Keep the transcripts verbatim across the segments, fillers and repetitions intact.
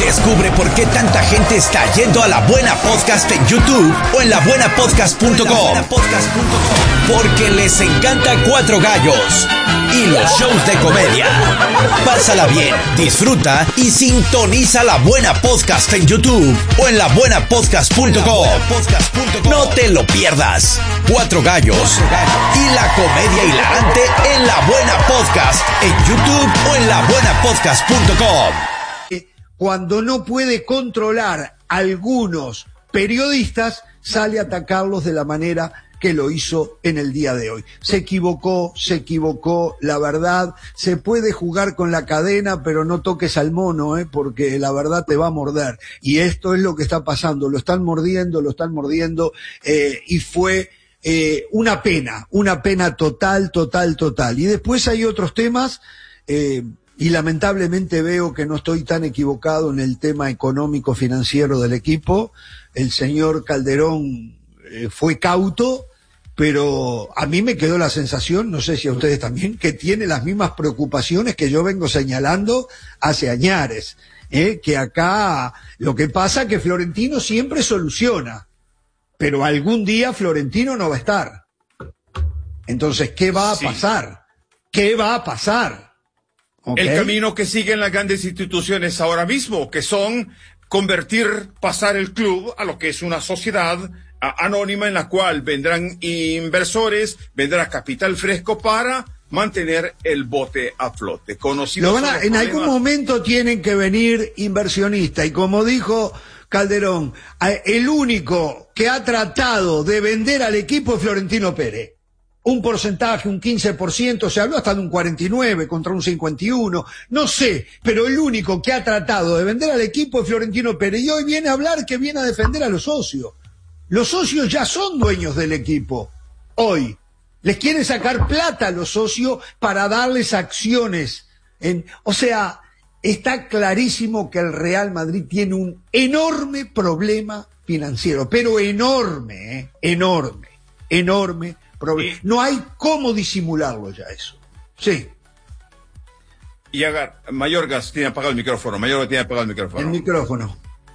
Descubre por qué tanta gente está yendo a La Buena Podcast en YouTube o en la buena podcast punto com. Porque les encanta Cuatro Gallos y los shows de comedia. Pásala bien, disfruta y sintoniza La Buena Podcast en YouTube o en la buena podcast punto com. No te lo pierdas. Cuatro Gallos y la comedia hilarante en La Buena Podcast en YouTube o en la buena podcast punto com. Cuando no puede controlar algunos periodistas, sale a atacarlos de la manera que lo hizo en el día de hoy. Se equivocó, se equivocó, la verdad, se puede jugar con la cadena, pero no toques al mono, eh, porque la verdad te va a morder. Y esto es lo que está pasando, lo están mordiendo, lo están mordiendo, eh, y fue eh, una pena, una pena total, total, total. Y después hay otros temas, eh, y lamentablemente veo que no estoy tan equivocado en el tema económico financiero del equipo. El señor Calderón eh, fue cauto, pero a mí me quedó la sensación, no sé si a ustedes también, que tiene las mismas preocupaciones que yo vengo señalando hace añares, ¿eh? Que acá lo que pasa es que Florentino siempre soluciona, pero algún día Florentino no va a estar. Entonces, ¿qué va a sí. pasar? ¿Qué va a pasar? Okay. El camino que siguen las grandes instituciones ahora mismo, que son convertir, pasar el club a lo que es una sociedad a, anónima en la cual vendrán inversores, vendrá capital fresco para mantener el bote a flote. Conocido Lo van a, en algún momento tienen que venir inversionistas, y como dijo Calderón, el único que ha tratado de vender al equipo es Florentino Pérez. Un porcentaje, un quince por ciento, se habló hasta de un cuarenta y nueve contra un cincuenta y uno, no sé, pero el único que ha tratado de vender al equipo es Florentino Pérez, y hoy viene a hablar que viene a defender a los socios. Los socios ya son dueños del equipo, hoy. Les quieren sacar plata a los socios para darles acciones. En, o sea, está clarísimo que el Real Madrid tiene un enorme problema financiero, pero enorme, ¿eh? enorme, enorme. No hay cómo disimularlo ya eso. Sí. Y haga, Mayorgas tiene apagado el micrófono. Mayorgas tiene apagado el micrófono. El micrófono.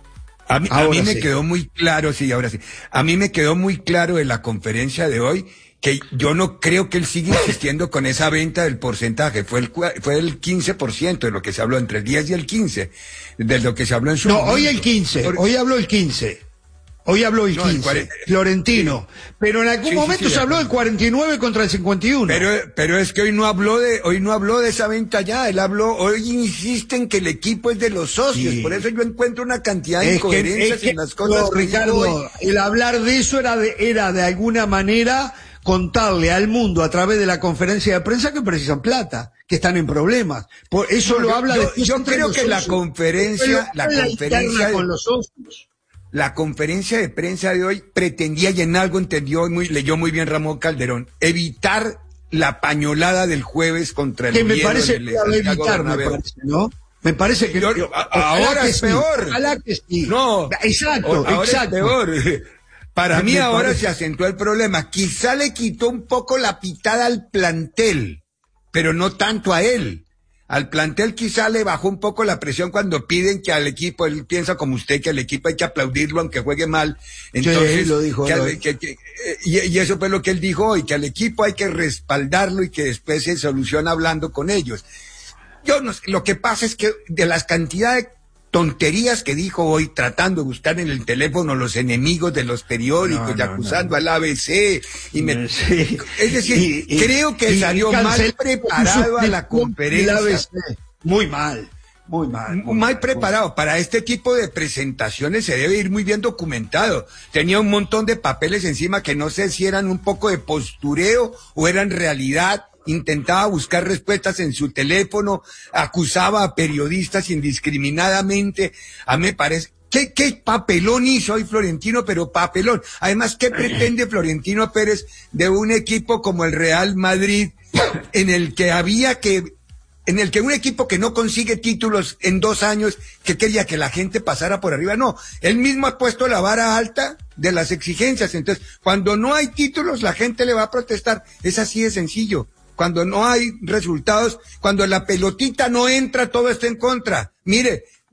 A mí, a mí me sí. quedó muy claro, sí, ahora sí. A mí me quedó muy claro en la conferencia de hoy que yo no creo que él siga insistiendo con esa venta del porcentaje. Fue el, fue el quince por ciento de lo que se habló, entre el diez y el quince, de lo que se habló en su No, momento. hoy el quince, Por... hoy habló el quince. Hoy habló el no, quince, el cuarenta, Florentino, sí. Pero en algún sí, momento sí, sí, se habló del cuarenta y nueve contra el cincuenta y uno. Pero, pero es que hoy no habló de, hoy no habló de esa venta ya, él habló, hoy insiste en que el equipo es de los socios, sí. Por eso yo encuentro una cantidad de es incoherencias que, es en las que, cosas. No, que Ricardo, el hablar de eso era de, era de alguna manera contarle al mundo a través de la conferencia de prensa que precisan plata, que están en problemas. Por eso no, lo yo, habla yo, de yo creo que la conferencia, la conferencia con los socios. La conferencia de prensa de hoy pretendía, y en algo entendió, muy, leyó muy bien Ramón Calderón, evitar la pañolada del jueves contra el que me parece que va a evitar, me parece, ¿no? Me parece que yo, yo, ahora es sí, peor. Ojalá que sí. No, exacto, ahora exacto. Es peor. Para mí me ahora parece. se acentuó el problema. Quizá le quitó un poco la pitada al plantel, pero no tanto a él. Al plantel quizá le bajó un poco la presión cuando piden que al equipo, él piensa como usted, que al equipo hay que aplaudirlo aunque juegue mal. Entonces, sí, lo dijo, que lo al, que, que, y, y eso fue lo que él dijo hoy, que al equipo hay que respaldarlo y que después se soluciona hablando con ellos. Yo no sé, lo que pasa es que de las cantidades de tonterías que dijo hoy, tratando de buscar en el teléfono los enemigos de los periódicos, no, y acusando no, no. al A B C, y me, sí. es decir, y, y, creo que y, salió y mal preparado a la conferencia. A B C. Muy mal, muy mal. Muy mal preparado. Muy... Para este tipo de presentaciones se debe ir muy bien documentado. Tenía un montón de papeles encima que no sé si eran un poco de postureo o eran realidad. Intentaba buscar respuestas en su teléfono, acusaba a periodistas indiscriminadamente. A mí me parece, ¿qué, qué papelón hizo hoy Florentino? Pero papelón. Además, ¿qué pretende Florentino Pérez de un equipo como el Real Madrid, en el que había que, en el que un equipo que no consigue títulos en dos años, que quería que la gente pasara por arriba? No, él mismo ha puesto la vara alta de las exigencias. Entonces, cuando no hay títulos, la gente le va a protestar. Es así de sencillo. Cuando no hay resultados, cuando la pelotita no entra, todo está en contra. Mire,